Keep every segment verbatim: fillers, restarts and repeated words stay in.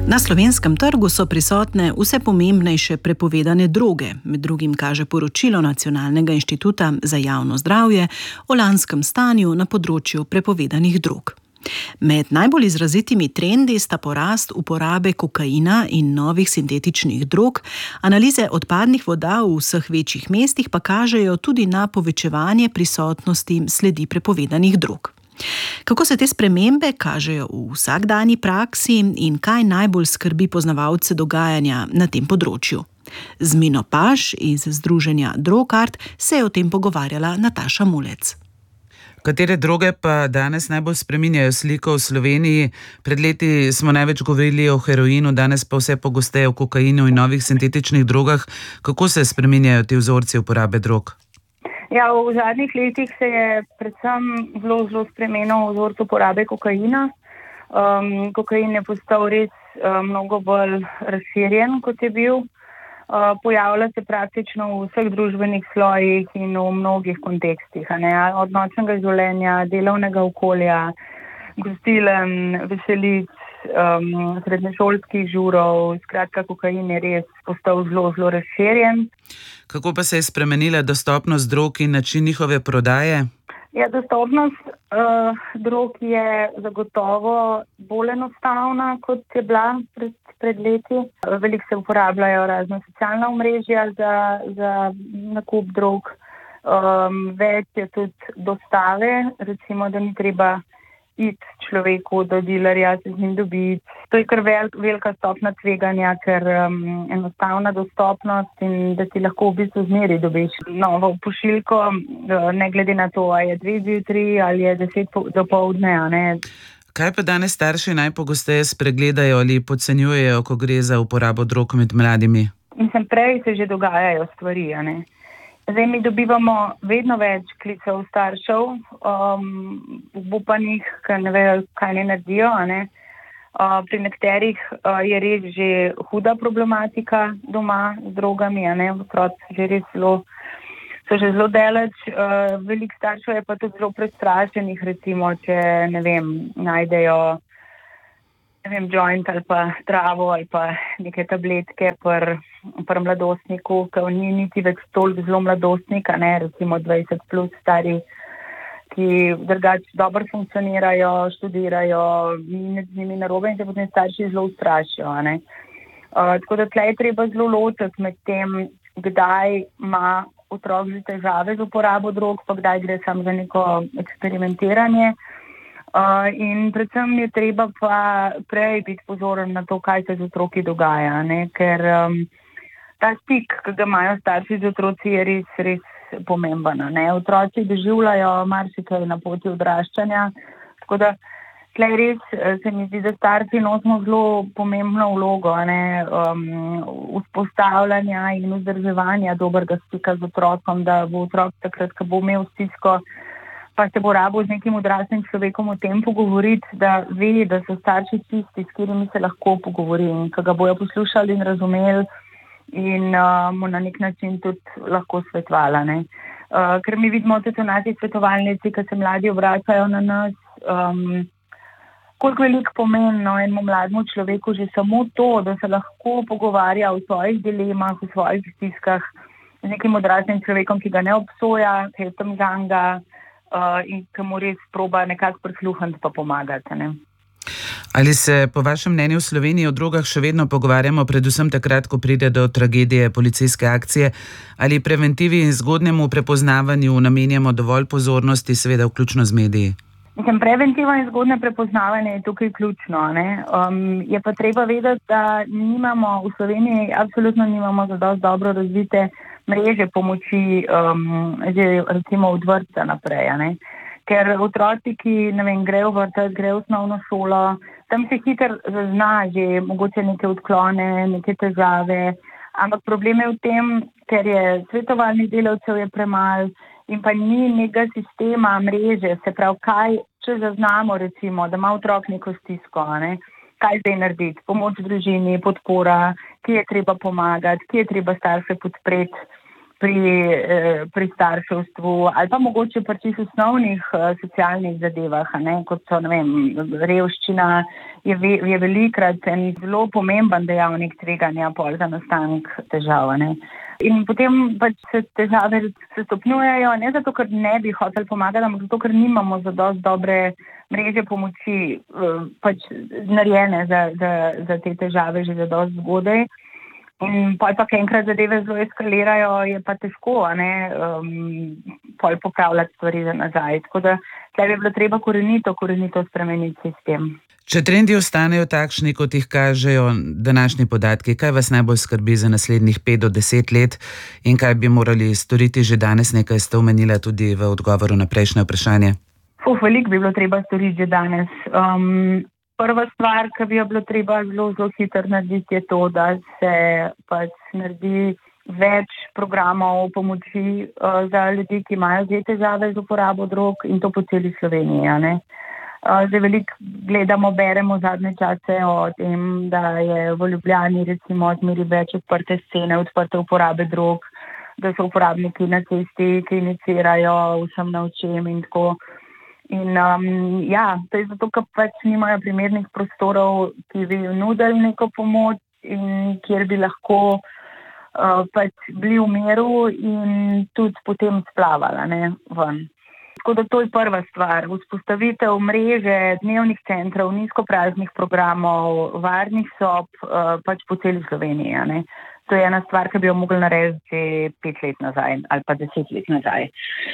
Na slovenskem trgu so prisotne vse pomembnejše prepovedane droge, med drugim kaže poročilo Nacionalnega inštituta za javno zdravje o lanskem stanju na področju prepovedanih drog. Med najbolj izrazitimi trendi sta porast uporabe kokaina in novih sintetičnih drog, analize odpadnih voda v vseh večjih mestih pa kažejo tudi na povečevanje prisotnosti sledi prepovedanih drog. Kako se te spremembe kažejo v vsakdanji praksi in kaj najbolj skrbi poznavalce dogajanja na tem področju? Z Mino Paš iz združenja Drogart se je o tem pogovarjala Nataša Mulec. Katere droge pa danes najbolj spreminjajo sliko v Sloveniji? Pred leti smo največ govorili o heroinu, danes pa vse pogosteje o kokainu in novih sintetičnih drogah. Kako se spreminjajo ti vzorci uporabe drog? Ja, v zadnjih letih se je predvsem zelo, zelo spremenil vzorec uporabe kokaina. Um, kokain je postal res um, mnogo bolj razširjen, kot je bil. Uh, pojavlja se praktično v vseh družbenih slojih in v mnogih kontekstih. Ne? Od nočnega življenja, delovnega okolja, gostiln, veselic, um, srednješolskih žurov. Skratka, kokain je res postal zelo, zelo razširjen. Kako pa se je spremenila dostopnost drog in način njihove prodaje? Ja, dostopnost uh, drog je zagotovo bolj enostavna, kot je bila pred, pred leti. Veliko se uporabljajo razne socialna omrežja za, za nakup drog. Um, več je tudi dostave, recimo, da ni treba iti človeku do dilerja, se z njim dobiti. To je kar vel, velika stopna tveganja, ker um, enostavna dostopnost in da ti lahko v bistvu zmeri dobiš novo pošiljko, ne glede na to, ali je dve zjutraj ali je deset do poldne, a ne. Kaj pa danes starši najpogosteje spregledajo ali podcenjujejo, ko gre za uporabo drog med mladimi? Mislim, prej se že dogajajo stvari, a ne. Zdaj mi dobivamo vedno več klicev staršev, um, obupanih, ki ne vejo, kaj ne naredijo. A ne? Uh, pri nekaterih uh, je res že huda problematika doma z drogami, a ne? Otroci že res zelo, so že zelo daleč. Uh, veliko staršev je pa tudi zelo prestrašenih, recimo, če ne vem, najdejo ne vem, joint ali pa travo ali pa neke tabletke pri pr mladostniku, ki ni niti več toliko zelo mladostnika, ne, recimo dvajset plus stari, ki drugače dobro funkcionirajo, študirajo, ni z njimi narobe in se potem starši zelo ustrašijo. Ne. Uh, tako da tle je treba zelo ločiti med tem, kdaj ima otrok že težave z uporabo drog, pa kdaj gre samo za neko eksperimentiranje. Uh, in predvsem je treba pa prej biti pozoren na to, kaj se z otroki dogaja, ne? Ker um, ta stik, ki ga imajo starši z otroci, je res, res pomemben. Ne? Otroci doživljajo marsikaj na poti odraščanja, tako da tle res se mi zdi, da starci nosimo zelo pomembno vlogo, ne? Um, vzpostavljanja in vzdrževanja dobrega stika z otrokom, da bo otrok takrat, ko bo imel stisko, pa se bo rabo z nekim odraslim človekom o tem pogovoriti, da ve, da so starši tisti, s katerimi se lahko pogovori in ki ga bojo poslušali in razumeli in uh, mu na nek način tudi lahko svetovali. Uh, ker mi vidimo tudi v naših svetovalnici, ki se mladi obračajo na nas, um, koliko veliko pomeni no, enemu mlademu človeku že samo to, da se lahko pogovarja o svojih dilemah, o svojih stiskah z nekim odraslim človekom, ki ga ne obsoja, ki je tam zanga, Uh, in ki mu res proba nekako prisluhniti pa pomagati. Ne? Ali se po vašem mnenju v Sloveniji o drogah še vedno pogovarjamo predvsem takrat, ko pride do tragedije policijske akcije, ali preventivi in zgodnjemu prepoznavanju namenjamo dovolj pozornosti, seveda vključno z mediji? Mislim, preventiva in zgodnje prepoznavanje je tukaj ključno. Ne? Um, je pa treba vedeti, da nimamo v Sloveniji, absolutno nimamo zadosti dobro razvite mreže pomoči, um, že recimo od vrtca naprej. Ne? Ker otroci, ki ne vem, grejo v vrtec, grejo v osnovno šolo, tam se hitro zazna že mogoče neke odklone, neke težave, ampak problem je v tem, ker je svetovalnih delavcev je premalo in pa ni nekega sistema, mreže, se pravi, kaj, če zaznamo recimo, da ima otrok neko stisko, ne? Kaj zdaj narediti, pomoč družini, podpora, ki je treba pomagati, ki je treba starše podpreti, pri, pri starševstvu ali pa mogoče pri tih osnovnih socialnih zadevah, ne, kot so, ne vem, revščina je, ve, je velikrat en zelo pomemben dejavnik tveganja pol za nastanek težav, ne. In potem pač se težave se stopnjujejo, ne zato, ker ne bi hoteli pomagati, ampak zato, ker nimamo zadosti dobre mreže pomoči pač narejene za, za, za te težave že zadosti zgodaj. In pol pa, ker enkrat zadeve zelo eskalirajo, je pa težko, a ne, um, pol popravljati stvari za nazaj. Tako da tukaj bi bilo treba korenito, korenito spremeniti sistem. Če trendi ostanejo takšni, kot jih kažejo današnji podatki, kaj vas najbolj skrbi za naslednjih pet do deset let in kaj bi morali storiti že danes? Nekaj ste omenila tudi v odgovoru na prejšnje vprašanje. Fuf, veliko bi bilo treba storiti že danes. Um, Prva stvar, ki bi jo bilo treba zelo, zelo hitro narediti, je to, da se pač naredi več programov pomoči uh, za ljudi, ki imajo zdaj težave z uporabo drog in to po celi Sloveniji. Ne? Uh, zdaj veliko gledamo, beremo zadnje čase o tem, da je v Ljubljani recimo odmeri več odprte scene, odprte uporabe drog, da so uporabniki na cesti, ki inicirajo vsem na očem in tako. In um, ja, to je zato, ker pač nimajo primernih prostorov, ki bi nudili neko pomoč in kjer bi lahko uh, pač bili v miru in tudi potem splavala, ne, ven. Tako da to je prva stvar. Vzpostavitev mreže dnevnih centrov, nizkopraznih programov, varnih sob uh, pač po celi Sloveniji, ne. To je ena stvar, ki bi jo mogli narediti že pet let nazaj ali pa deset let nazaj.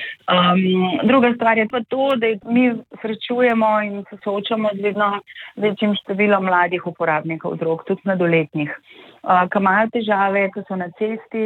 Um, druga stvar je pa to, da mi srečujemo in se soočamo z vedno večjim številom mladih uporabnikov drog, tudi mladoletnih, uh, ki imajo težave, ki so na cesti,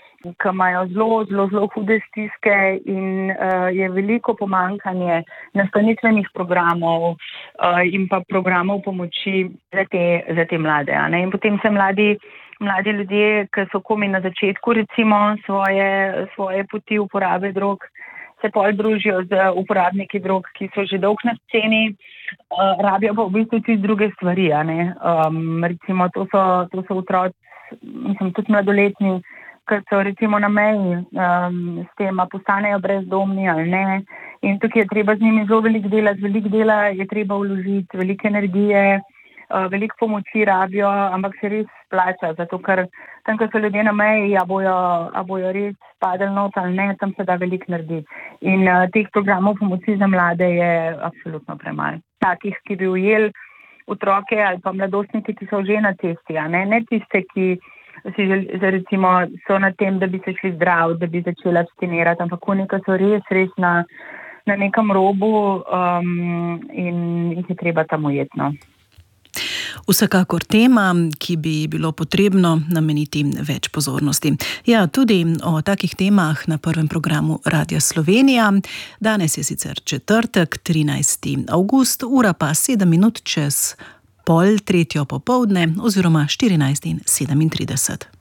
ki imajo zelo, zelo, zelo hude stiske in uh, je veliko pomanjkanje nastanitvenih programov uh, in pa programov pomoči za te, za te mlade. A ne? In potem se mladi Mladi ljudje, ki so komaj na začetku recimo svoje, svoje poti uporabe drog, se pol družijo z uporabniki drog, ki so že dolgo na sceni, uh, rabijo pa v bistvu tudi druge stvari. A ne? Um, recimo to so, to so otroci, mislim, tudi mladoletni, ki so recimo na meji um, s tem, a postanejo brezdomni ali ne. In tukaj je treba z njimi zelo veliko delati, veliko dela je treba vložiti, veliko energije. Uh, veliko pomoči rabijo, ampak se res plača, zato ker tam, ko so ljudje na meji, a bojo, a bojo res padali not ali ne, tam se da veliko narediti. In uh, teh programov pomoči za mlade je absolutno premalo. Takih, ki bi ujeli otroke ali pa mladostnike, ki so že na cesti, a ne, ne tiste, ki si žel, recimo so na tem, da bi se šli zdraviti, da bi začeli abstinirati, ampak oni, ki so res, res na, na nekem robu um, in jih je treba tam ujeti, no. Vsekakor tema, ki bi bilo potrebno nameniti več pozornosti. Ja, tudi o takih temah na prvem programu Radia Slovenija. Danes je sicer četrtek, trinajsti avgust, ura pa sedem minut čez pol tretjo popoldne oziroma štirinajst in sedemintrideset.